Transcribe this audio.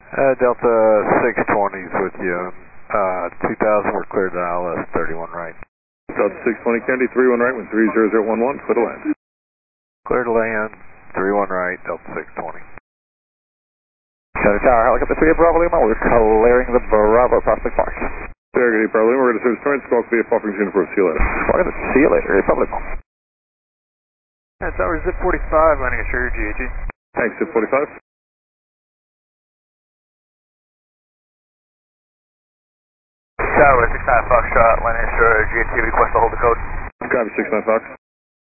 Delta 620's with you. 2000, we're cleared to ILS 31 right. Delta 620 Kennedy, 31 right, with 30011, clear to land. Clear to land, 31 right, Delta 620. Shadow Tower, helicopter 3 Bravo Lima, we're clearing the Bravo Prospect Park. Farragut, Bravo Lima, we're going to service joint, squawk via Puffington for see you later. See you later, Republic. Tower Zip 45, landing assure GAG. Thanks, Zip 45. Tower 69 Foxtrot, landing assure GAT, request to hold the code. Copy 69 Fox.